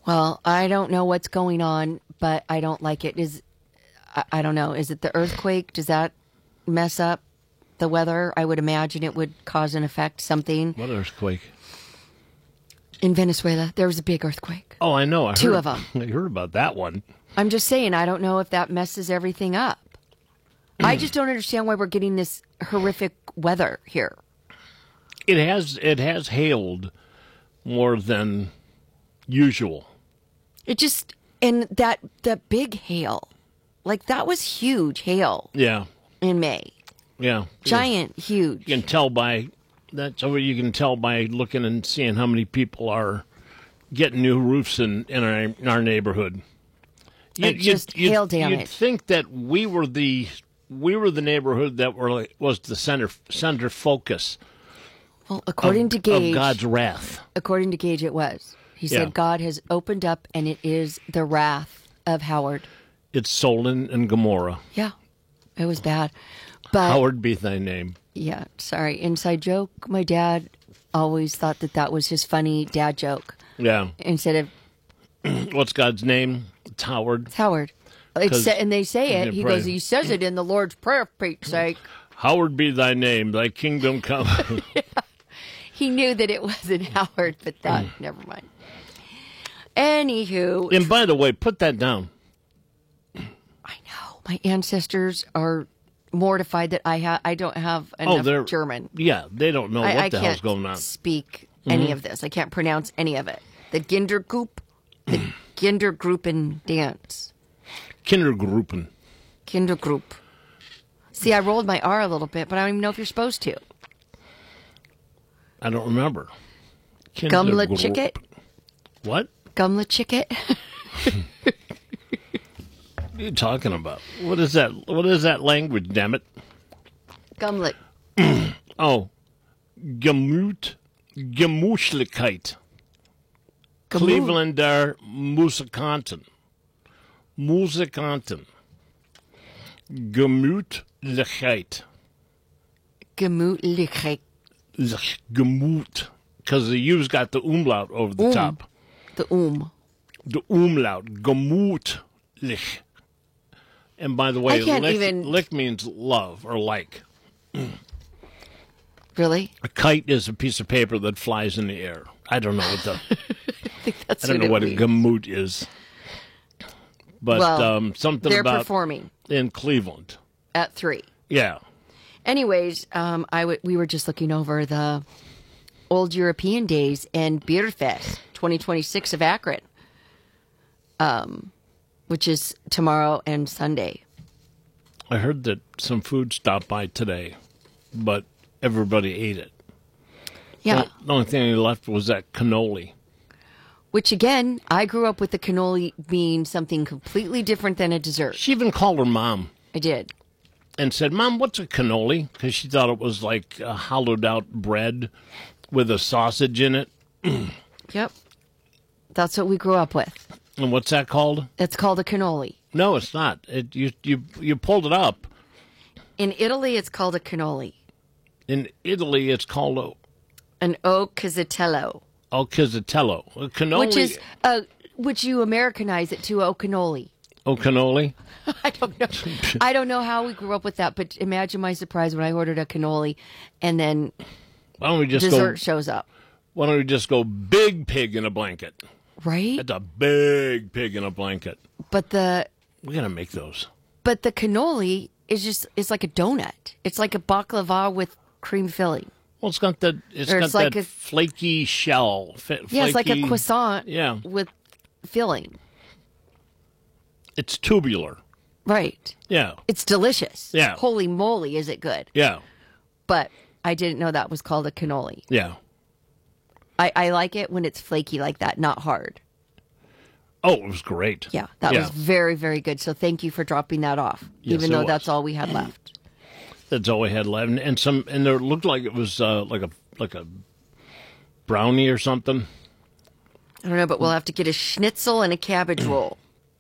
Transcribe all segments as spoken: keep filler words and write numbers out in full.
Well, I don't know what's going on, but I don't like it. Is I, I don't know. Is it the earthquake? Does that mess up the weather? I would imagine it would cause an effect, something. What earthquake? In Venezuela, there was a big earthquake. Oh, I know. I Two heard, of them. I heard about that one. I'm just saying, I don't know if that messes everything up. I just don't understand why we're getting this horrific weather here. It has it has hailed more than usual. It just, and that that big hail, like that was huge hail Yeah, in May. yeah. Giant, huge. You can tell by that's what you can tell by looking and seeing how many people are getting new roofs in in our, in our neighborhood. You, Like just you'd- hail you'd- damage. You'd think that we were the we were the neighborhood that were like, was the center center focus Well, according of, to Gage, of God's wrath. according to Gage, it was. He Yeah. said God has opened up, and it is the wrath of Howard. It's Solon and Gomorrah. Yeah, it was bad. But Howard be thy name. yeah, sorry, inside joke. My dad always thought that that was his funny dad joke. Yeah. Instead of What's God's name? It's Howard. it's Howard. Like, 'Cause- sa- and they say it. Yeah, He right. goes, he says it in the Lord's Prayer, for Pete's sake. Howard be thy name, thy kingdom come. He knew that it wasn't Howard, but that, never mind. Anywho, And by the way, put that down. I know my ancestors are mortified that I ha- I don't have enough they're German. Yeah, they don't know I, what I the can't hell's going on. speak any Mm-hmm. of this. I can't pronounce any of it. The Kindergruppe, the Kindergruppen dance, Kindergruppen. Kindergruppe. See, I rolled my R a little bit, but I don't even know if you're supposed to. I don't remember. Gumla Kindergrupp. chicket, What? Gumla chicket. What are you talking about? What is that? What is that language, damn it? Gumlet. Oh, Gemüt, Gemuschlichkeit. Clevelander Musikanten. Musikanten. Gemütlichkeit. Gemütlichkeit. Gemut. Because the U's got the umlaut over the Um. top. The um. The umlaut. Gemütlich. And by the way, I can't lick, even- lick means love or like. Really? A kite is a piece of paper that flies in the air. I don't know what the I think that's I don't know it what a means. gemut is. But Well, um, something They're about performing in Cleveland. at three. Yeah. Anyways, um, I w- we were just looking over the old European days and Beerfest twenty twenty-six of Akron, um, which is tomorrow and Sunday. I heard that some food stopped by today, but everybody ate it. Yeah, The, the only thing left was that cannoli. which again, I grew up with the cannoli being something completely different than a dessert. She even called her mom I did. and said, "Mom, what's a cannoli?" Because she thought it was like a hollowed out bread with a sausage in it. Yep, that's what we grew up with. And what's that called? It's called a cannoli. No, it's not. It you you you pulled it up. In Italy, it's called a cannoli. In Italy, it's called a An o cazzatello, oh, Chizzatello. A cannoli. which is uh, which you Americanize it to o cannoli. oh, cannoli. I don't know. I don't know how we grew up with that, but imagine my surprise when I ordered a cannoli, and then Why don't we just dessert go? shows up. Why don't we just go big pig in a blanket? Right? It's a big pig in a blanket. But the We gotta make those. but the cannoli is just it's like a donut. It's like a baklava with cream filling. Well, it's got the it's Or got it's like that a- flaky shell. Fa- Yeah, it's like a flaky- croissant Yeah, with filling. it's tubular. Right. Yeah, It's delicious. Yeah. Holy moly, is it good? yeah, But I didn't know that was called a cannoli. yeah. I, I like it when it's flaky like that, not hard. Oh, it was great. Yeah, that Yeah. was very, very good. So thank you for dropping that off, Yes, even it though was. that's all we had left. That's all we had left, and, and some, and there looked like it was uh, like a like a brownie or something. I don't know, but we'll have to get a schnitzel and a cabbage roll.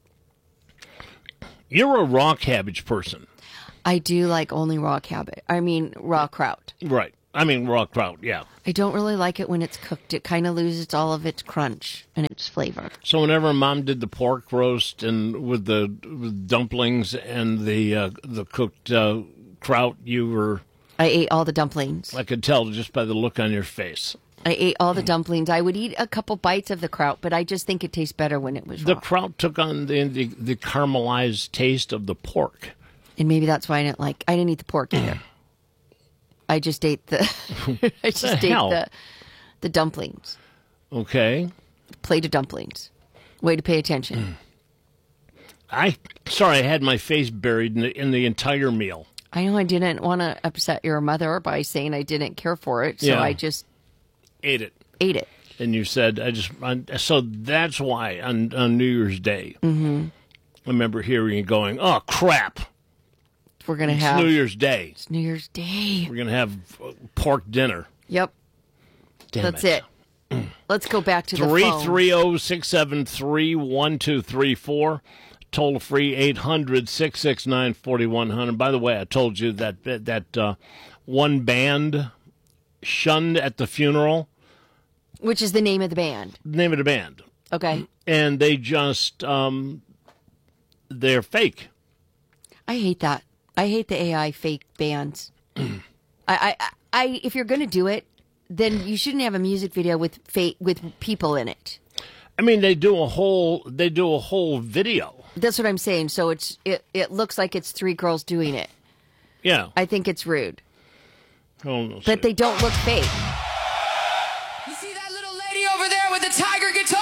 You're a raw cabbage person, I do like only raw cabbage. I mean, raw kraut. right? I mean, raw kraut, yeah. I don't really like it when it's cooked. It kind of loses all of its crunch and its flavor. So whenever Mom did the pork roast and with the with dumplings and the uh, the cooked uh, kraut, you were... I ate all the dumplings. I could tell just by the look on your face. I ate all the dumplings. I would eat a couple bites of the kraut, but I just think it tastes better when it was raw. The kraut took on the, the the caramelized taste of the pork. And maybe that's why I didn't like. I didn't eat the pork either. I just ate the. I just The ate hell? the the dumplings. Okay. Plate of dumplings. Way to pay attention. I sorry, I had my face buried in the, in the entire meal. I know I didn't want to upset your mother by saying I didn't care for it, so Yeah. I just Ate it. ate it. And you said, I just, I, so that's why on, on New Year's Day, mm-hmm. I remember hearing you going, oh, crap. We're gonna It's have New Year's Day. It's New Year's Day. We're going to have uh, pork dinner. Yep, Damn that's it. it. Let's go back to the three phone. three zero, six seven three, one two three four. Toll free eight hundred, six six nine, four one zero zero. By the way, I told you that that, that uh, one band shunned at the funeral. Which is the name of the band. Name of the band. Okay. And they just, um, they're fake. I hate that. I hate the A I fake bands. I, I, I, if you're going to do it, then you shouldn't have a music video with fake with people in it. I mean, they do a whole, they do a whole video. That's what I'm saying. So it's it, it looks like it's three girls doing it. Yeah. I think it's rude. Hold on a But they don't look fake. You see that little lady over there with the tiger guitar?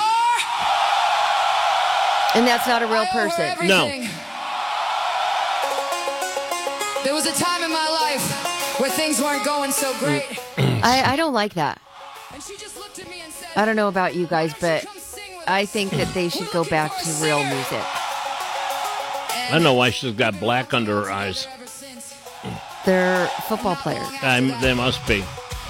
And that's not a real I owe her person. No. everything. There was a time in my life where things weren't going so great. I, I don't like that. And she just looked at me and said, I don't know about you guys, but "Come sing with I us." think that they should We're go looking back for a to real singer. music. I don't know why she's got black under her eyes. Ever since. They're football players. Um, they must be.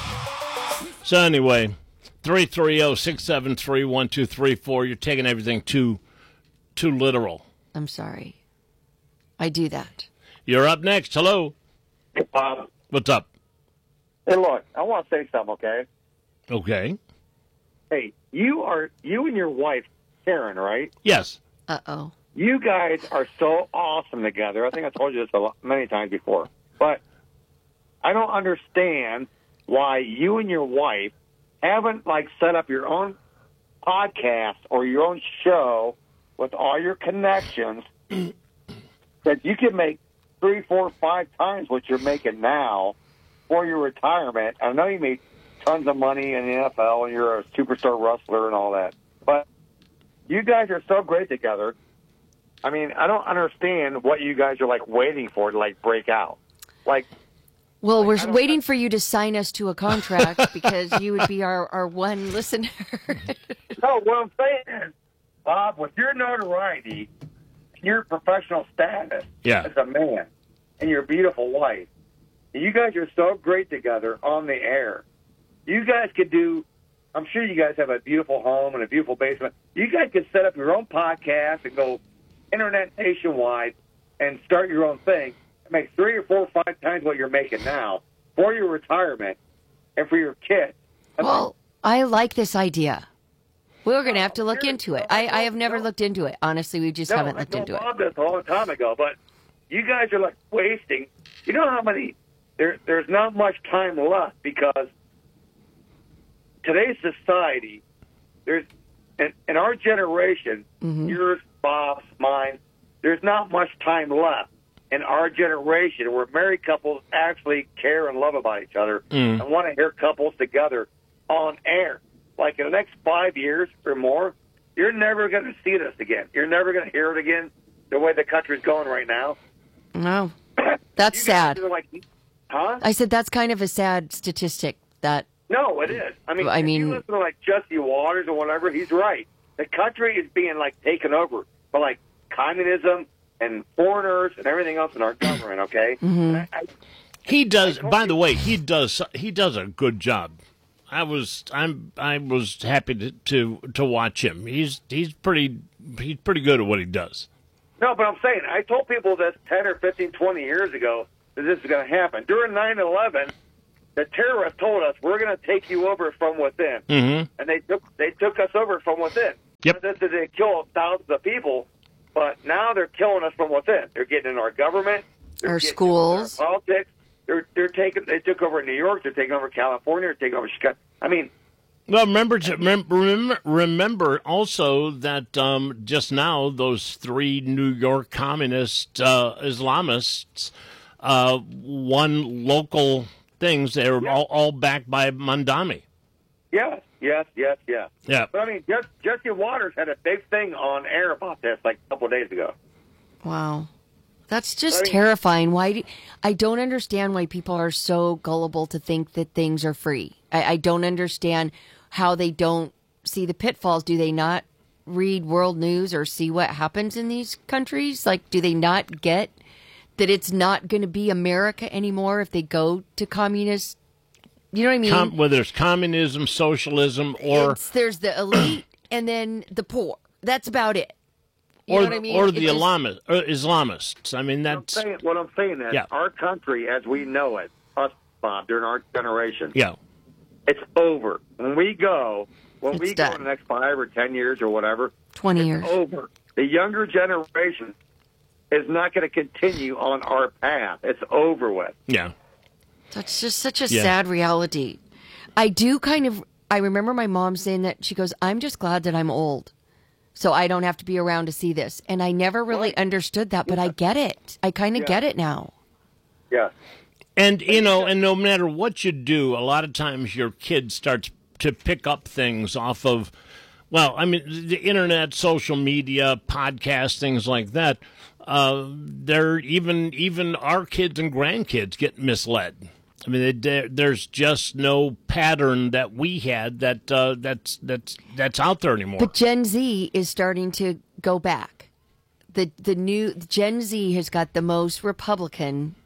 So anyway, three three zero, six seven three, one two three four. You're taking everything too, too literal. I'm sorry. I do that. You're up next. Hello. Hey, Bob. What's up? Hey, look, I want to say something, okay? Okay. Hey, you are you and your wife, Karen, right? Yes. Uh-oh. You guys are so awesome together. I think I told you this a lot, many times before. But I don't understand why you and your wife haven't, like, set up your own podcast or your own show with all your connections that you can make three, four, five times what you're making now for your retirement. I know you made tons of money in the N F L and you're a superstar wrestler and all that, but you guys are so great together. I mean, I don't understand what you guys are like waiting for to like break out. Like, Well, we're don't- waiting for you to sign us to a contract because you would be our, our one listener. no, what I'm saying is, Bob, with your notoriety, your professional status Yeah. as a man, and your beautiful wife, you guys are so great together on the air. You guys could do, I'm sure you guys have a beautiful home and a beautiful basement. You guys could set up your own podcast and go internet nationwide and start your own thing and make three or four or five times what you're making now for your retirement and for your kids. I mean, Well, I like this idea. We're going to have to look into it. I, I have never looked into it. Honestly, we just no, haven't I looked told into it. Bob this a long time ago, but you guys are like wasting. You know how many? There, there's not much time left because today's society, there's in, in our generation, Mm-hmm. yours, Bob's, mine. There's not much time left in our generation where married couples actually care and love about each other Mm. and want to hear couples together on air. Like in the next five years or more, you're never going to see this again. You're never going to hear it again the way the country's going right now. No, that's You guys sad. are like, huh? I said that's kind of a sad statistic that No, it is. I mean, I if mean- you listen to like Jesse Waters or whatever, he's right. The country is being like taken over by like communism and foreigners and everything else in our government. Okay, Mm-hmm. I, I, He does. By the way, he does. He does a good job. I was. I'm. I was happy to to, to watch him. He's. He's pretty. He's pretty good at what he does. no, but I'm saying I told people this ten or fifteen, twenty years ago that this is going to happen during nine eleven. the terrorists told us we're going to take you over from within, Mm-hmm. and they took they took us over from within. Yep. Not that they killed thousands of people, but now they're killing us from within. They're getting in our government, they're Our getting in schools. our politics. They're they're taking. They took over New York. They're taking over California. They're taking over Chicago. I mean, Well, remember, to, remember, remember also that um, just now those three New York communist uh, Islamists uh, won local things. They were all, all backed by Mandami. yes, yes, yes, yes. Yeah. But I mean, Jesse, Jesse Waters had a big thing on air about this like a couple of days ago. Wow. That's just I mean- terrifying. Why do, I don't understand why people are so gullible to think that things are free. I, I don't understand how they don't see the pitfalls. Do they not read world news or see what happens in these countries? Like, do they not get that it's not going to be America anymore if they go to communist? You know what I mean? Com- whether it's communism, socialism, or It's, there's the elite and then the poor. That's about it. You or, know what I mean? or It the just- Islami- or Islamists. I mean, What I'm that's saying, what I'm saying is, Yeah. our country, as we know it, us, Bob, during our generation, yeah, it's over. When we go, when It's we go done. in the next five or ten years or whatever, twenty it's years. over. The younger generation is not going to continue on our path. It's over with. yeah. That's just such a Yeah. sad reality. I do kind of, I remember my mom saying that. She goes, I'm just glad that I'm old, so I don't have to be around to see this. And I never really understood that, but I get it. I kind of Yeah. get it now. Yeah. And you know, and no matter what you do, a lot of times your kid starts to pick up things off of, well, I mean, the internet, social media, podcasts, things like that. Uh, they're even even our kids and grandkids get misled. I mean, they, there's just no pattern that we had that uh, that's that's that's out there anymore. But Gen Z is starting to go back. The the new Gen Z has got the most Republican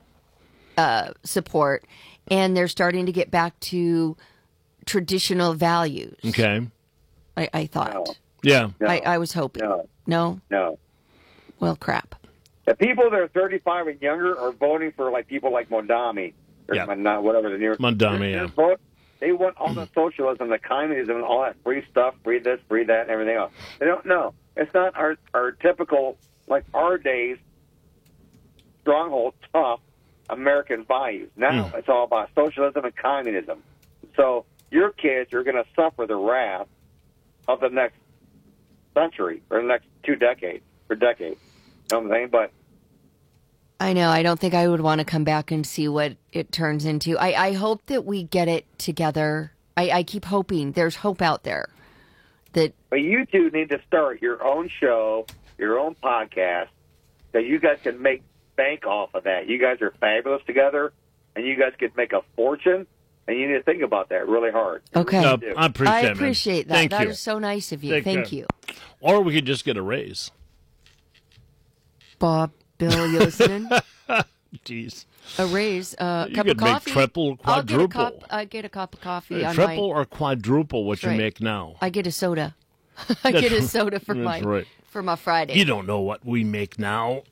uh, support, and they're starting to get back to traditional values. okay, I, I thought. No. yeah, No. I, I was hoping. No. No? No. Well, crap. The people that are thirty-five and younger are voting for like people like Mondami or Yeah. Mon- whatever the New York. Mondami, They're- yeah. they're vote- They want all the socialism, the communism, and all that free stuff, free this, free that, and everything else. They don't know. It's not our our typical like our days stronghold, tough American values. Now it's all about socialism and communism. So your kids are going to suffer the wrath of the next century or the next two decades or decades. You know what I'm saying? But I know. I don't think I would want to come back and see what it turns into. I, I hope that we get it together. I, I keep hoping there's hope out there. That But you two need to start your own show, your own podcast, that you guys can make bank off of that. You guys are fabulous together, and you guys could make a fortune, and you need to think about that really hard. okay. Uh, do. I appreciate I it, man. appreciate that. Thank That you. is so nice of you. Take Thank care. you, Or we could just get a raise. Bob. Bill, you listening? Jeez. A raise, uh, You cup could of make coffee. triple, I'll get a cup. quadruple. I get a cup of coffee on Triple my. or quadruple what you right. make now. I get a soda. I get a soda for That's my right. for my Friday. You don't know what we make now.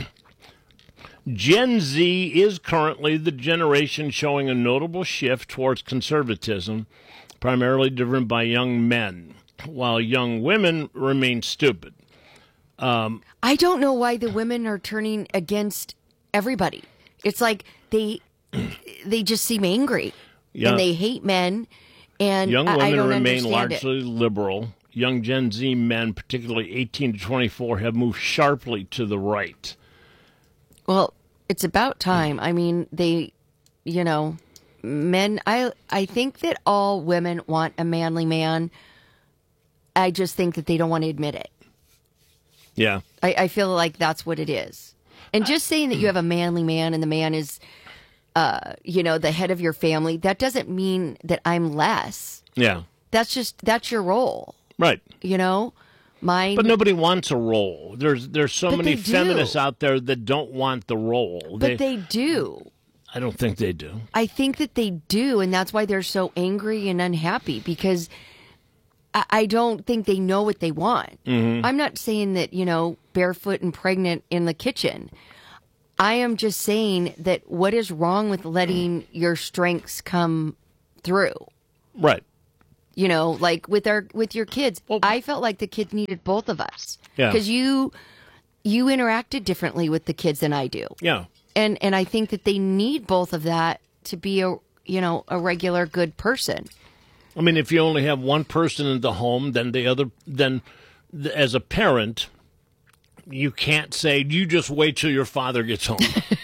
Gen Z is currently the generation showing a notable shift towards conservatism, primarily driven by young men, while young women remain stupid. I don't know why the women are turning against everybody. It's like they they just seem angry Yeah. and they hate men. And Young I, I women don't remain understand it. largely liberal. Young Gen Z men, particularly eighteen to twenty-four, have moved sharply to the right. Well, it's about time. I mean, they, you know, men. I I think that all women want a manly man. I just think that they don't want to admit it. Yeah. I, I feel like that's what it is. And just saying that you have a manly man and the man is, uh, you know, the head of your family, that doesn't mean that I'm less. Yeah. That's just, that's your role, Right. you know? Mine, But nobody wants a role. There's there's so But many they do. feminists out there that don't want the role. but they do. I don't think they do. I think that they do, and that's why they're so angry and unhappy because I, I don't think they know what they want. Mm-hmm. I'm not saying that, you know, barefoot and pregnant in the kitchen. I am just saying that what is wrong with letting your strengths come through? Right. You know, like with our with your kids, Well, I felt like the kids needed both of us. Yeah. Because you you interacted differently with the kids than I do. Yeah. And and I think that they need both of that to be a you know a regular good person. I mean, if you only have one person in the home, then the other, then th- as a parent, you can't say, you just wait till your father gets home.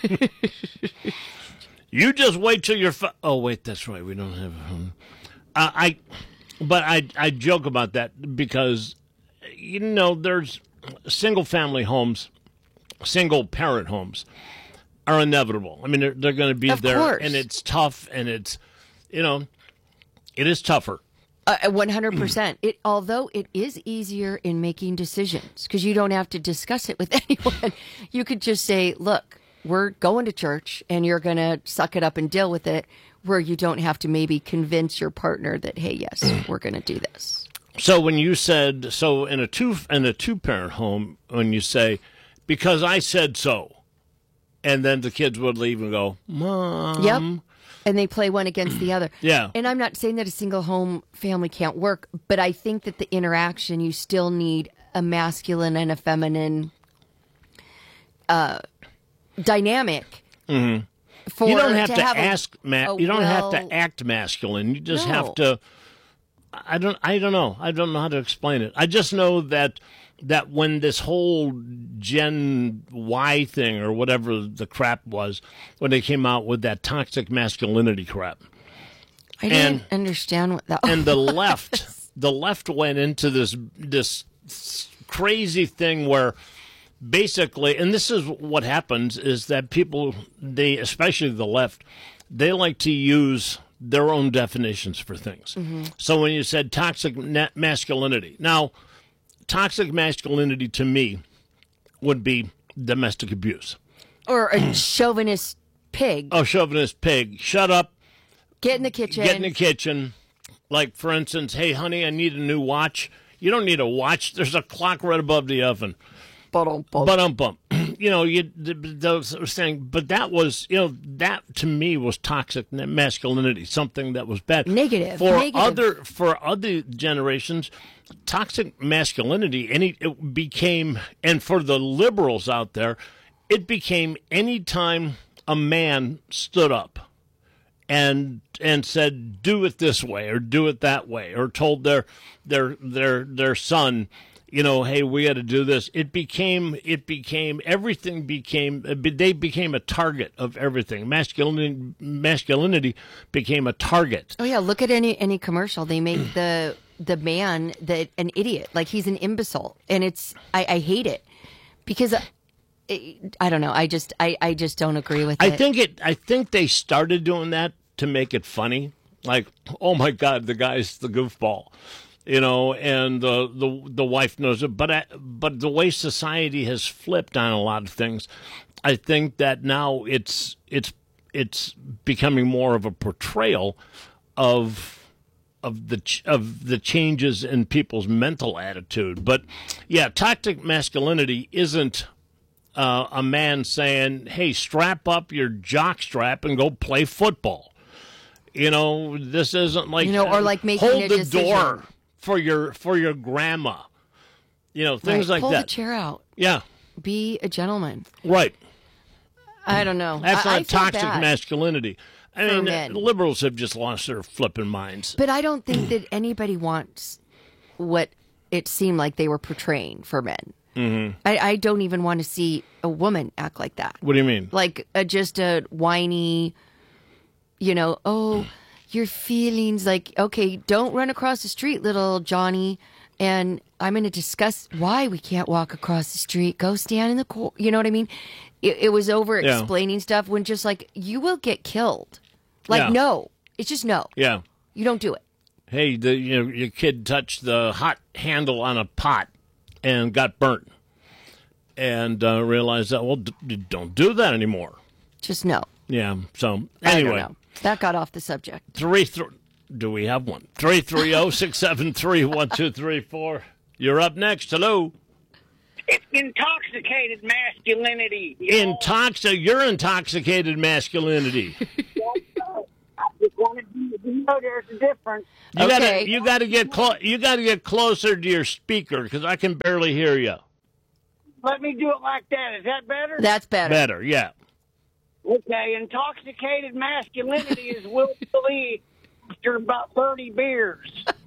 You just wait till your fa- oh wait, that's right, we don't have a home. Uh, I, but I I joke about that because, you know, there's single family homes, single parent homes are inevitable. I mean, they're they're going to be Of there, course. and it's tough, and it's, you know, it is tougher. Uh, one hundred percent. It although it is easier in making decisions because you don't have to discuss it with anyone. You could just say, "Look, we're going to church, and you're going to suck it up and deal with it." Where you don't have to maybe convince your partner that, "Hey, yes, we're going to do this." So when you said so in a two in a two parent home, when you say, "Because I said so," and then the kids would leave and go, "Mom." Yep. And they play one against the other. Yeah. And I'm not saying that a single home family can't work, but I think that the interaction, you still need a masculine and a feminine uh, dynamic. Mm-hmm. For, You don't have to, to have a- ask. Ma- a you don't have well- to act masculine. You just No. have to. I don't. I don't know. I don't know how to explain it. I just know that that when this whole Gen Y thing or whatever the crap was, when they came out with that toxic masculinity crap, I didn't and- understand what that and the left, the left went into this this crazy thing where basically, and this is what happens, is that people, they, especially the left, they like to use their own definitions for things. Mm-hmm. So when you said toxic na- masculinity, now, toxic masculinity to me would be domestic abuse. or a chauvinist pig. Oh, chauvinist pig, shut up, Get in the kitchen. get in the kitchen. Like, for instance, hey, honey, I need a new watch. You don't need a watch. There's a clock right above the oven. Ba-dum-bum. But um bump, you know, you those was saying, but that was, you know, that to me was toxic masculinity, something that was bad. Negative, for negative. other for other generations. Toxic masculinity, any it became, and for the liberals out there, it became any time a man stood up and and said, "Do it this way" or "Do it that way," or told their their their their son, you know, "Hey, we got to do this." It became, it became, everything became, they became a target of everything. Masculinity, masculinity became a target. Oh yeah, look at any any commercial. They make the the man that an idiot, like he's an imbecile, and it's I, I hate it because I, I don't know. I just I, I just don't agree with I it. think it, I think they started doing that to make it funny. Like, oh my God, the guy's the goofball. You know, and the the the wife knows it, but I, but the way society has flipped on a lot of things, I think that now it's it's it's becoming more of a portrayal of of the ch- of the changes in people's mental attitude. But yeah, toxic masculinity isn't uh, a man saying, "Hey, strap up your jock strap and go play football." You know, this isn't like, You know, or like making hold a the decision. door for your for your grandma. You know, things Right. like Pull that. the chair out. Yeah, Be a gentleman. right. I don't know. That's I, I not feel toxic bad. masculinity. I mean, men. uh, liberals have just lost their flipping minds. But I don't think that anybody wants what it seemed like they were portraying for men. Mm-hmm. I, I don't even want to see a woman act like that. What do you mean? Like a, just a whiny, you know, oh, your feelings. Like, okay, don't run across the street, little Johnny. And I'm going to discuss why we can't walk across the street. Go stand in the corner. You know what I mean? It, it was over Yeah. explaining stuff when just like, you will get killed. Like, Yeah. no. It's just no. Yeah. You don't do it. Hey, the you know, your kid touched the hot handle on a pot and got burnt, and uh, realized that, well, d- d- don't do that anymore. Just no. Yeah. So I don't anyway, know. That got off the subject. three three. Do we have one? Three three zero six seven three one two three four. You're up next. Hello. It's intoxicated masculinity. You know? Intoxic. You're intoxicated masculinity. I just wanted you to know there's a difference. You Okay. gotta, you gotta get clo- You gotta get closer to your speaker because I can barely hear you. Let me do it like that. Is that better? That's better. Better, yeah. Okay, intoxicated masculinity is Will Billy after about thirty beers.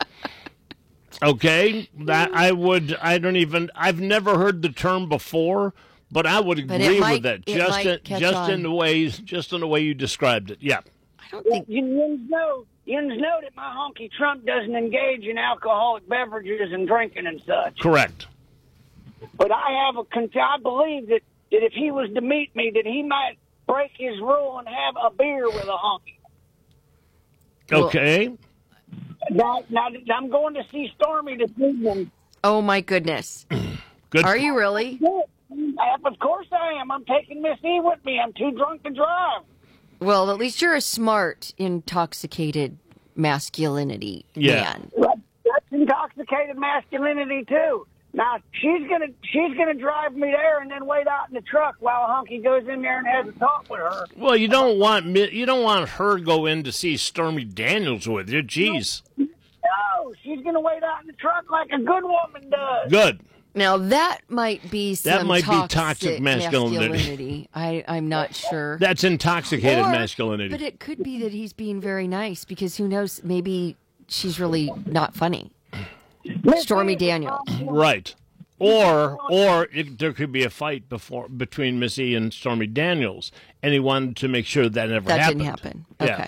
Okay, that I would. I don't even. I've never heard the term before, but I would But it agree might- with that. it Just might in, catch just on. in the ways, just in the way you described it. Yeah. I don't think. You know, you know that my honky Trump doesn't engage in alcoholic beverages and drinking and such. Correct. But I have a. con- I believe that, that if he was to meet me, that he might break his rule and have a beer with a honky. Well- Okay. Now, now I'm going to see Stormy this evening. Oh my goodness. Good. Are you really? Yeah, of course I am. I'm taking Miss E with me. I'm too drunk to drive. Well, at least you're a smart, intoxicated masculinity Yeah. man. That- That's intoxicated masculinity too. Now she's gonna she's gonna drive me there and then wait out in the truck while Honky goes in there and has a talk with her. Well, you don't want mi- you don't want her go in to see Stormy Daniels with you. Jeez. No, she's gonna wait out in the truck like a good woman does. Good. Now that might be some That might be toxic, toxic masculinity. masculinity. I, I'm not sure. That's intoxicated Or- masculinity. But it could be that he's being very nice because who knows? Maybe she's really not funny. Stormy Daniels. Right. Or or it, there could be a fight before between Missy and Stormy Daniels, and he wanted to make sure that never That happened. didn't happen. Yeah. Okay.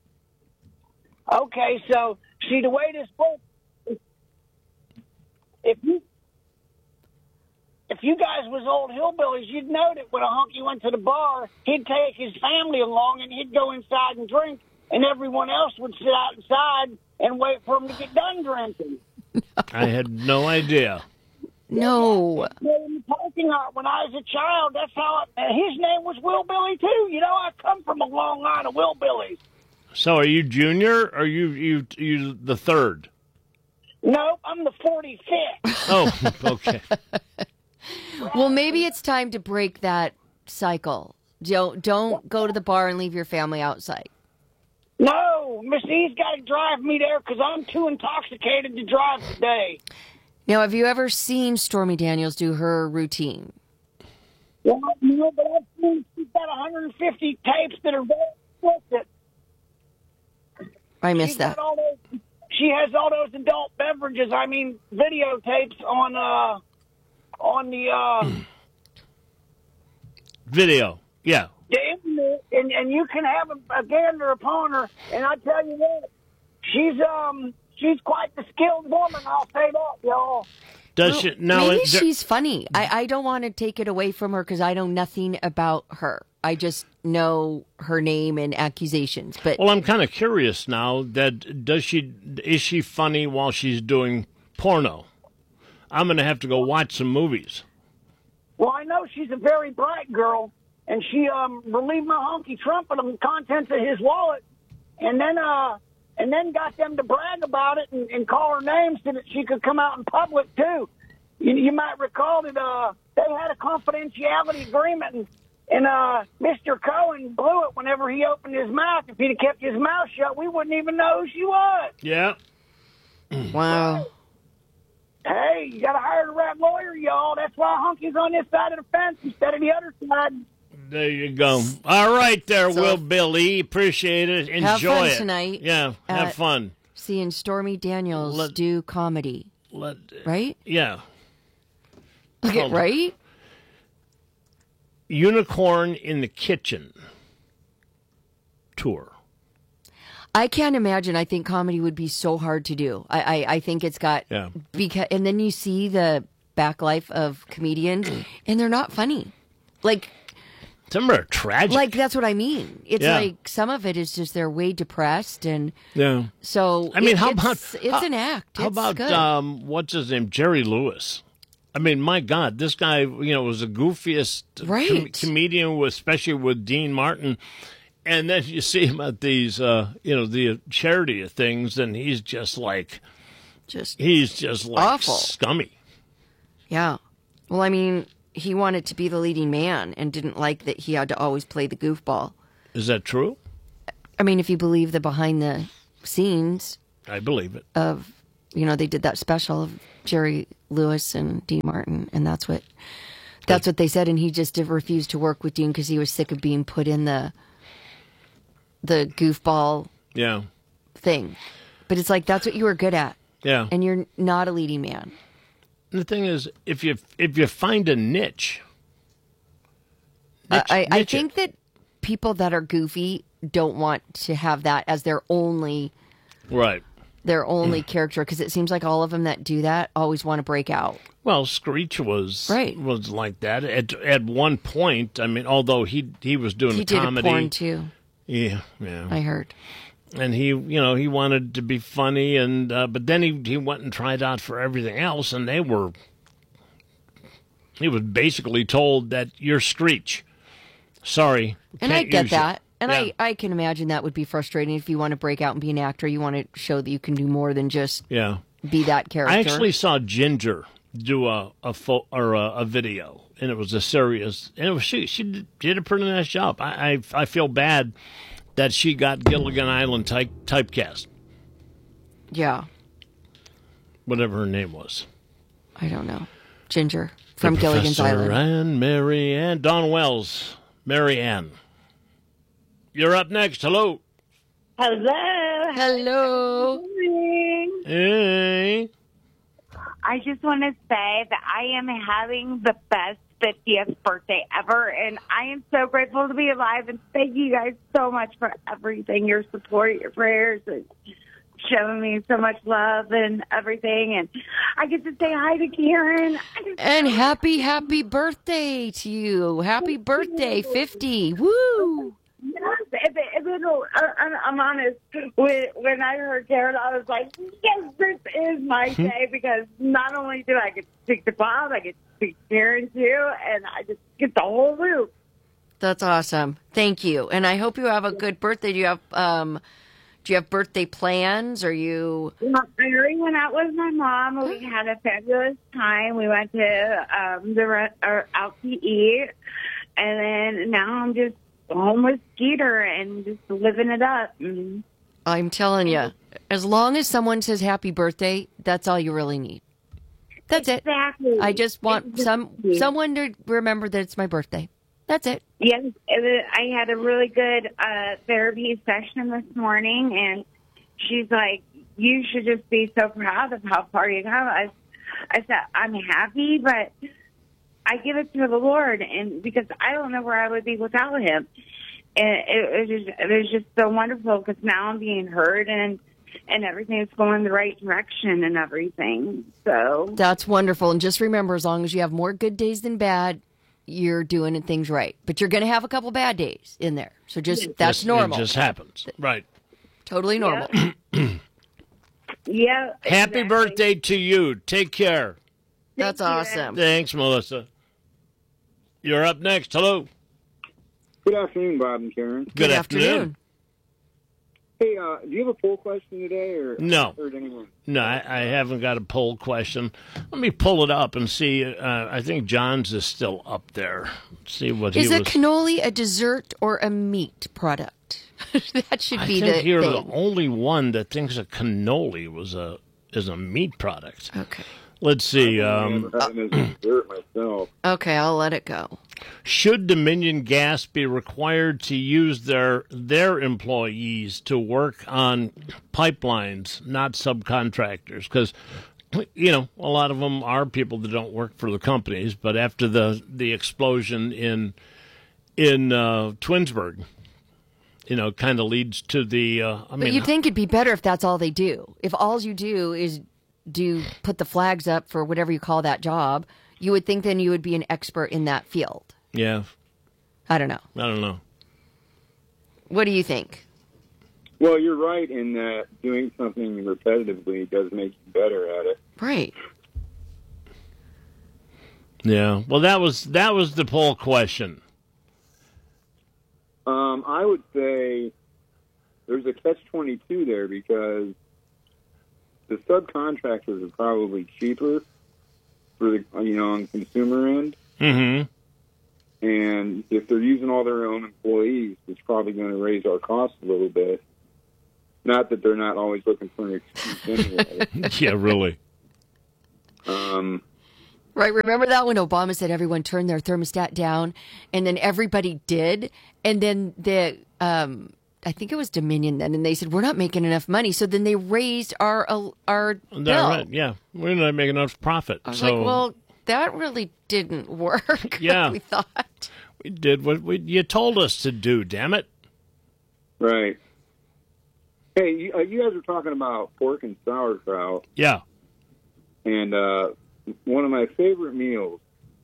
Okay, so see the way this works. If you if you guys was old hillbillies, you'd know that when a honky went to the bar, he'd take his family along and he'd go inside and drink, and everyone else would sit outside and wait for him to get done drinking. I had no idea. No. Well, in the parking lot when I was a child, that's how I, his name was Will Billy too. You know, I come from a long line of Will Billies. So are you junior or are you you you the third? No, I'm the forty-fifth. Oh, okay. Well, maybe it's time to break that cycle. Don't don't go to the bar and leave your family outside. No, Miss E's got to drive me there because I'm too intoxicated to drive today. Now, have you ever seen Stormy Daniels do her routine? Well, no, but I've seen she's got one hundred fifty tapes that are very explicit. I She's missed that. got all those, she has all those adult beverages. I mean, videotapes on uh on the uh Video. Yeah. the internet, and and you can have a, a gander upon her. And I tell you what, she's um she's quite the skilled woman. I'll say that, y'all. Does she now? Maybe is there- she's funny. I, I don't want to take it away from her because I know nothing about her. I just know her name and accusations. But Well, I'm kind of curious now. That does she is she funny while she's doing porno? I'm going to have to go watch some movies. Well, I know she's a very bright girl, and she um relieved my honky Trump of the contents of his wallet, and then uh and then got them to brag about it and, and call her names so that she could come out in public too. You, you might recall that uh they had a confidentiality agreement, and, and uh Mister Cohen blew it whenever he opened his mouth. If he'd have kept his mouth shut, we wouldn't even know who she was. Yeah. wow. Hey, you got to hire the right lawyer, y'all. That's why Honky's on this side of the fence instead of the other side. There you go. All right, there, So- Will Billy. Appreciate it. Enjoy Have fun it tonight Yeah, have at- fun. Seeing Stormy Daniels Let- do comedy, Let, right? yeah. Look at Hold- right? Unicorn in the Kitchen tour. I can't imagine. I think comedy would be so hard to do. I, I, I think it's got Yeah. because, and then you see the back life of comedians, and they're not funny. Like, Some are tragic. like that's what I mean. It's Yeah. like some of it is just they're way depressed, and yeah. so I mean, it- how it's, about it's how- an act? How It's about good. um, what's his name, Jerry Lewis? I mean, my God, this guy, you know, was the goofiest Right. com- comedian, with, especially with Dean Martin. And then you see him at these, uh, you know, the charity things, and he's just like, just he's just like Awful. scummy. yeah. Well, I mean, he wanted to be the leading man and didn't like that he had to always play the goofball. Is that true? I mean, if you believe the behind the scenes I believe it. of, you know, they did that special of Jerry Lewis and Dean Martin, and that's what that's what they said. And he just did- refused to work with Dean because he was sick of being put in the the goofball Yeah. thing. But it's like that's what you were good at, Yeah. and you're not a leading man. And the thing is, if you if you find a niche, I, niche- I, I niche it. think that people that are goofy don't want to have that as their only Right. their only character, because it seems like all of them that do that always want to break out. Well, Screech was Right. was like that at at one point. I mean, although he he was doing He did comedy, a porn too, yeah, yeah, I heard. and he you know he wanted to be funny, and uh, but then he he went and tried out for everything else, and they were he was basically told that you're Screech. Sorry, And I can't get use you. that. And Yeah. I, I can imagine that would be frustrating if you want to break out and be an actor. You want to show that you can do more than just yeah. be that character. I actually saw Ginger do a a fo- or a, a video, and it was a serious. And it was she she did, did a pretty nice job. I, I I feel bad that she got Gilligan Island type typecast, Yeah. whatever her name was. I don't know. Ginger from The Gilligan's Professor Island. and Mary Ann. Don Wells, Mary Ann. You're up next. Hello. Hello. Hello. Hey. I just want to say that I am having the best fiftieth birthday ever, and I am so grateful to be alive, and thank you guys so much for everything, your support, your prayers, and showing me so much love and everything. And I get to say hi to Karen. And happy, happy birthday to you. Happy birthday, fifty. Woo. Yes, and, and then, uh, I'm, I'm honest. When when I heard Karen, I was like, "Yes, this is my day," because not only do I get to speak to Bob, I get to speak to Karen too, and I just get the whole loop. That's awesome. Thank you. And I hope you have a good birthday. Do you have um do you have birthday plans? Are you I already went out with my mom. We had a fabulous time. We went to um, the re- or out to eat, and then now I'm just home with Skeeter and just living it up. And I'm telling you, as long as someone says happy birthday, that's all you really need. That's it. exactly. I just want some Exactly. someone to remember that it's my birthday. That's it. Yes, and then I had a really good uh, therapy session this morning, and she's like, "You should just be so proud of how far you come." I, I said, "I'm happy, but I give it to the Lord, and because I don't know where I would be without Him." And it, it was just, it was just so wonderful because now I'm being heard, and and everything's going the right direction and everything. So That's wonderful. And just remember, as long as you have more good days than bad, you're doing things right. But you're going to have a couple bad days in there. So just that's Just- normal. It just happens. Right. Totally normal. yeah, Happy exactly. birthday to you. Take care. That's Thank you. awesome. Thanks, Melissa. You're up next. Hello. Good afternoon, Bob and Karen. Good, Good afternoon. afternoon. Hey, uh, do you have a poll question today, or No. heard anyone? No, I, I haven't got a poll question. Let me pull it up and see. Uh, I think John's is still up there. See what Is he a was. cannoli a dessert or a meat product? That should I be think the you're thing. the only one that thinks a cannoli was a is a meat product. Okay. Let's see. I've Um, never had it as dessert myself. Okay, I'll let it go. should Dominion Gas be required to use their their employees to work on pipelines, not subcontractors? Because you know a lot of them are people that don't work for the companies. But after the the explosion in in uh, Twinsburg, you know, kind of leads to the. Uh, I But mean, you'd think it'd be better if that's all they do. If all you do is do put the flags up for whatever you call that job, you would think then you would be an expert in that field. yeah, I don't know. I don't know. What do you think? Well, you're right in that doing something repetitively does make you better at it. Right. Yeah. Well, that was that was the poll question. Um, I would say there's a catch twenty-two there because the subcontractors are probably cheaper, for the you know on the consumer end. Mm-hmm. And if they're using all their own employees, it's probably going to raise our costs a little bit. Not that they're not always looking for an excuse anyway. Yeah, really. Um, Right, remember that when Obama said everyone turn their thermostat down, and then everybody did, and then the um, I think it was Dominion then, and they said we're not making enough money, so then they raised our uh, our bill. That's right. Yeah, we're not making enough profit. I was so like, well, that really didn't work. Yeah. like we thought. we did what we, you told us to do. Damn it! right. Hey, you, uh, you guys were talking about pork and sauerkraut, Yeah. and uh, one of my favorite meals,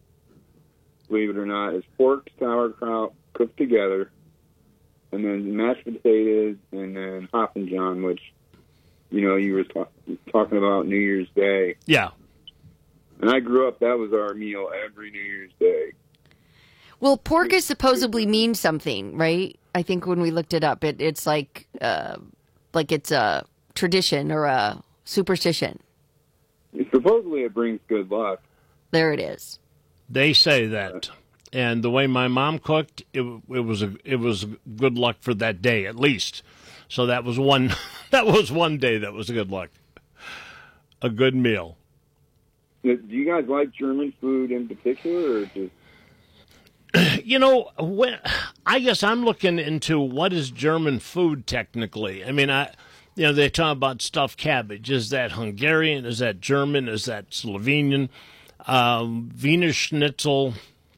believe it or not, is pork, sauerkraut cooked together, and then mashed potatoes, and then Hoppin' John, which, you know, you were talk- talking about New Year's Day. Yeah. And I grew up, that was our meal every New Year's Day. Well, pork is supposedly means something, right? I think when we looked it up, it, it's like uh, like it's a tradition or a superstition. Supposedly it brings good luck. There it is. They say that, and the way my mom cooked, it, it was a it was good luck for that day at least. So that was one that was one day that was good luck, a good meal. Do you guys like German food in particular, or just... You know, when, I guess I'm looking into what is German food technically. I mean, I, you know, they talk about stuffed cabbage. Is that Hungarian? Is that German? Is that Slovenian? Um, Wiener Schnitzel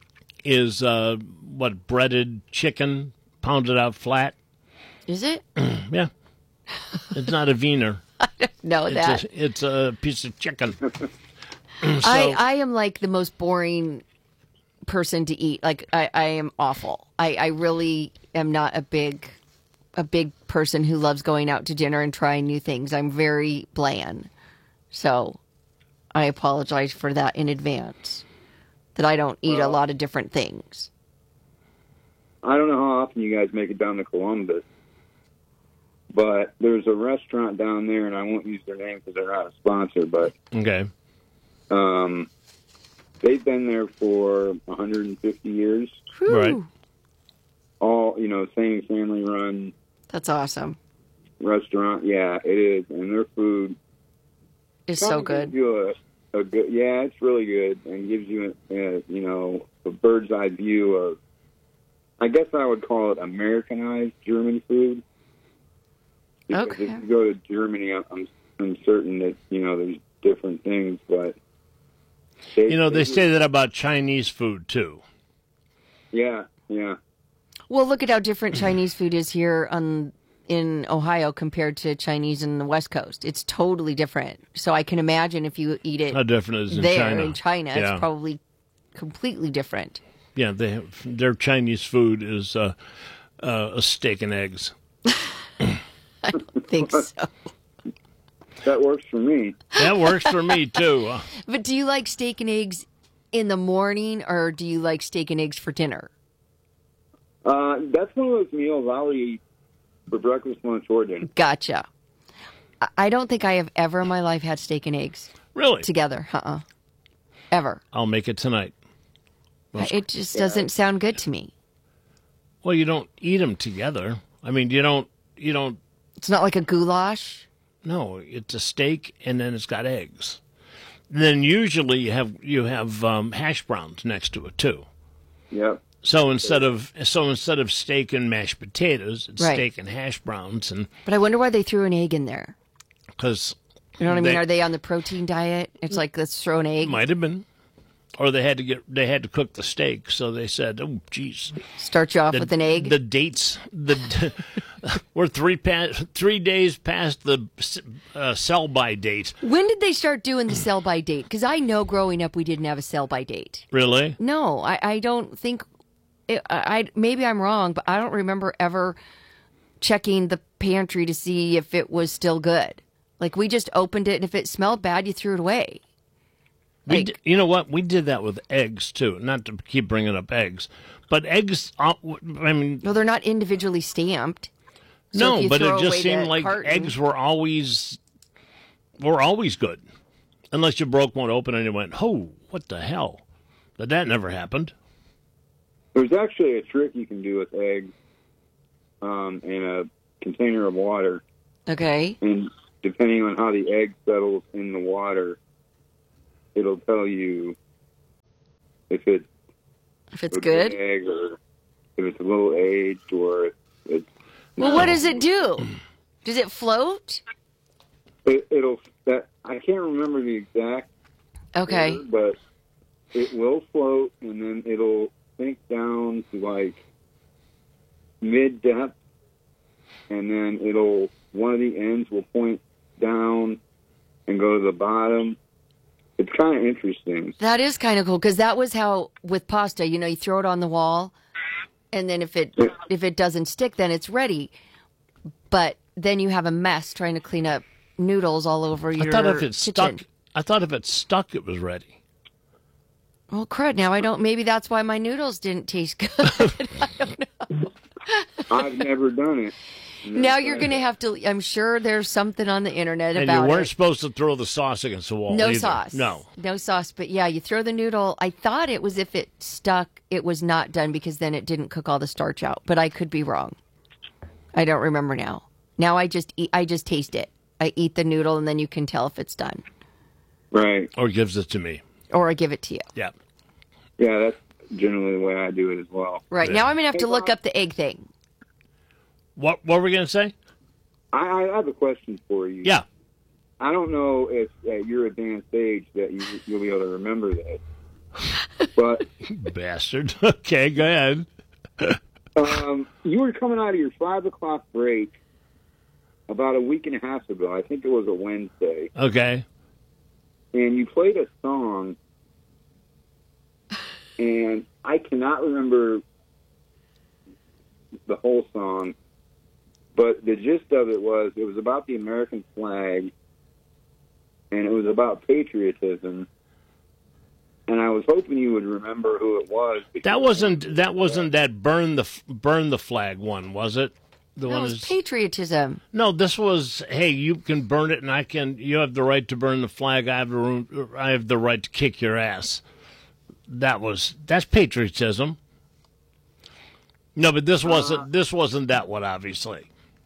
is uh, what, breaded chicken pounded out flat. Is it? Yeah, it's not a Wiener. No, It's that. a, it's a piece of chicken. So, I, I am like the most boring person to eat. Like I, I am awful. I, I really am not a big a big person who loves going out to dinner and trying new things. I'm very bland. So I apologize for that in advance. That I don't eat Well, a lot of different things. I don't know how often you guys make it down to Columbus, but there's a restaurant down there, and I won't use their name because they're not a sponsor, but okay. um, they've been there for one hundred fifty years. Whew. Right. All, you know, same family-run That's awesome. restaurant. Yeah, it is, and their food It's so kinda good. gives you a, a good, yeah, it's really good, and gives you, a, a, you know, a bird's eye view of, I guess I would call it Americanized German food. Because Okay. if you go to Germany, I'm, I'm, I'm certain that, you know, there's different things, but... They, You know, they say that about Chinese food too. Yeah, yeah. Well, look at how different Chinese food is here on in Ohio compared to Chinese in the West Coast. It's totally different. So I can imagine if you eat it How different is it in there China? in China, Yeah. it's probably completely different. Yeah, they have, their Chinese food is uh, uh, a steak and eggs. I don't think so. That works for me. That works for me too. Uh, But do you like steak and eggs in the morning, or do you like steak and eggs for dinner? Uh, that's one of those meals I'll eat for breakfast, lunch, or dinner. Gotcha. I- I don't think I have ever in my life had steak and eggs really? together. Uh-uh. Ever. I'll make it tonight. It just doesn't sound good to me. Well, you don't eat them together. I mean, you don't. You don't. It's not like a goulash. No, it's a steak and then it's got eggs. Then usually you have you have um, hash browns next to it too. Yep. So instead of so instead of steak and mashed potatoes, it's Right. steak and hash browns, and But I wonder why they threw an egg in there. because You know what I mean? They- Are they on the protein diet? It's like, let's throw an egg. might have been, or they had to get they had to cook the steak, so they said, "Oh, geez, Start you off the, with an egg. The dates, the we're three past, three days past the uh, sell by date. When did they start doing the sell by date? Because I know growing up we didn't have a sell by date. Really? No, I, I don't think. It, I, I maybe I'm wrong, but I don't remember ever checking the pantry to see if it was still good. Like we just opened it, and if it smelled bad, you threw it away. We Like- d- you know what? We did that with eggs too. Not to keep bringing up eggs, but eggs. uh, I mean, No, they're not individually stamped. So if no, you but throw it just away seemed the like carton- eggs were always were always good. Unless you broke one open and you went, oh, what the hell? But that never happened. There's actually a trick you can do with eggs um, in a container of water. Okay. And depending on how the egg settles in the water, it'll tell you if it's, if it's a good, egg or if it's a little aged or if it's. Well, what does it do? Does it float? It, it'll. That, I can't remember the exact. Okay. Order, but it will float and then it'll sink down to like mid depth, and then it'll one of the ends will point down and go to the bottom. It's kind of interesting. That is kind of cool because that was how with pasta. You know, you throw it on the wall, and then if it if it doesn't stick, then it's ready. But then you have a mess trying to clean up noodles all over your I thought if it kitchen. stuck, I thought if it stuck, it was ready. Well, crud! Now I don't. Maybe that's why my noodles didn't taste good. I don't know. I've never done it. Now you're going to have to. I'm sure there's something on the internet And about you weren't it. supposed to throw the sauce against the wall. No either. sauce. No. No sauce. But yeah, you throw the noodle. I thought it was if it stuck, it was not done because then it didn't cook all the starch out. But I could be wrong. I don't remember now. Now I just eat. I just taste it. I eat the noodle and then you can tell if it's done. Right. Or gives it to me. Or I give it to you. Yeah. Yeah, that's generally the way I do it as well. Right. Yeah. Now I'm going to have to Hey, look Bob. up the egg thing. What What were we going to say? I, I have a question for you. Yeah. I don't know if at your advanced age that you, you'll be able to remember this, but Bastard. Okay, go ahead. um, you were coming out of your five o'clock break about a week and a half ago. I think it was a Wednesday, Okay. and you played a song, and I cannot remember the whole song, but the gist of it was it was about the American flag, and it was about patriotism. And I was hoping you would remember who it was. because- That wasn't that wasn't that burn the burn the flag one, was it? The That one was is patriotism. No, this was hey, you can burn it and I can you have the right to burn the flag. I have the room, I have the right to kick your ass. That was that's patriotism. No, but this wasn't Uh, this wasn't that one obviously.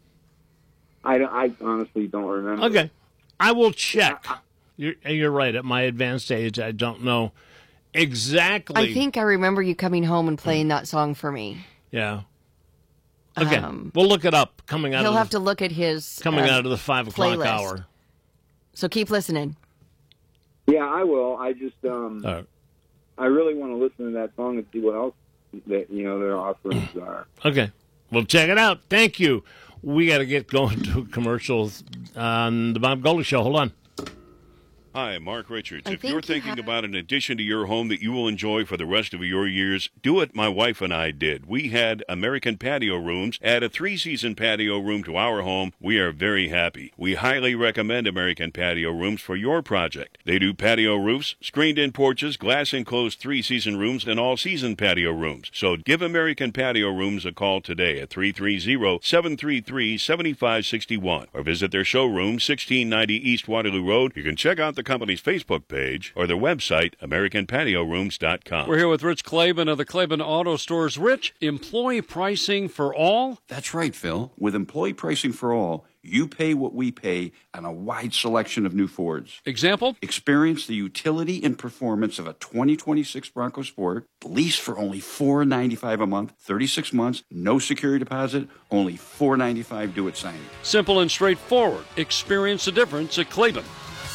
I, don't- I honestly don't remember. Okay. I will check. You're, you're right. At my advanced age, I don't know exactly. I think I remember you coming home and playing that song for me. Yeah. Okay. Um, we'll look it up coming out He'll of have the, to look at his coming um, out of the five o'clock playlist. hour. So keep listening. Yeah, I will. I just, um, All right. I really want to listen to that song and see what else that you know their offerings are. Okay. Well, check it out. Thank you. We got to get going to commercials on the Bob Goldie Show. Hold on. Hi, Mark Richards. I If think you're you thinking have- about an addition to your home that you will enjoy for the rest of your years, do what my wife and I did. We had American Patio Rooms. Add a three-season patio room to our home. We are very happy. We highly recommend American Patio Rooms for your project. They do patio roofs, screened-in porches, glass-enclosed three-season rooms, and all-season patio rooms. So give American Patio Rooms a call today at three three zero, seven three three, seven five six one or visit their showroom, sixteen ninety East Waterloo Road. You can check out the company's Facebook page or their website, american patio rooms dot com. We're here with Rich Claiborne of the Claiborne Auto Stores. Rich, employee pricing for all? That's right, Phil. With employee pricing for all, you pay what we pay on a wide selection of new Fords. Example? Experience the utility and performance of a twenty twenty-six Bronco Sport, lease for only four hundred ninety-five dollars a month, thirty-six months, no security deposit, only four hundred ninety-five dollars do it signing. Simple and straightforward. Experience the difference at Claiborne.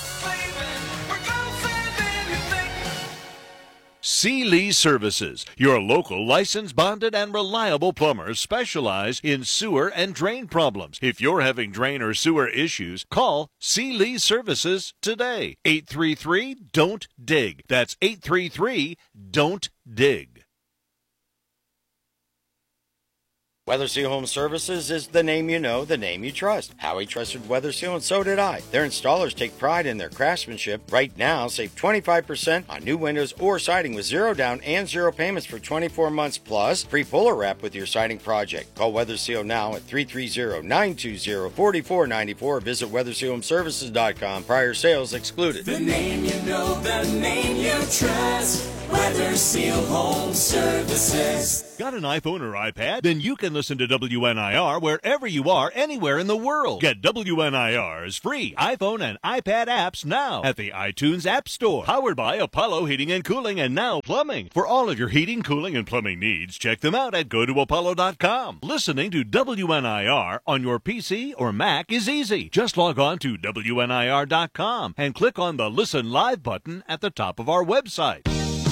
Sealy Services, your local licensed, bonded, and reliable plumbers specialize in sewer and drain problems. If you're having drain or sewer issues, call Sealy Services today. eight three three, don't dig. That's eight three three, don't dig. Weather Seal Home Services is the name you know, the name you trust. Howie trusted Weather Seal, and so did I. Their installers take pride in their craftsmanship. Right now, save twenty-five percent on new windows or siding with zero down and zero payments for twenty-four months, plus free puller wrap with your siding project. Call Weather Seal now at three three zero, nine two zero, four four nine four. Visit weather seal home services dot com. Prior sales excluded. The name you know, the name you trust. Weather Seal Home Services. Got an iPhone or iPad? Then you can listen to W N I R wherever you are, anywhere in the world. Get W N I R's free iPhone and iPad apps now at the iTunes App Store. Powered by Apollo Heating and Cooling and now Plumbing. For all of your heating, cooling, and plumbing needs, check them out at go to apollo dot com. Listening to W N I R on your P C or Mac is easy. Just log on to W N I R dot com and click on the Listen Live button at the top of our website.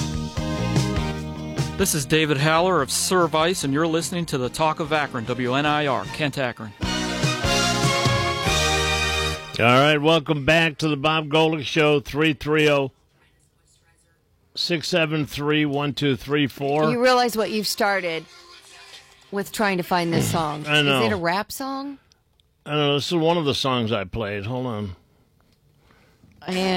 This is David Haller of Service, and you're listening to the Talk of Akron, W N I R, Kent, Akron. All right, welcome back to the Bob Golick Show, three three zero, six seven three, one two three four. You realize what you've started with trying to find this song. I know. Is it a rap song? I don't know. This is one of the songs I played. Hold on. And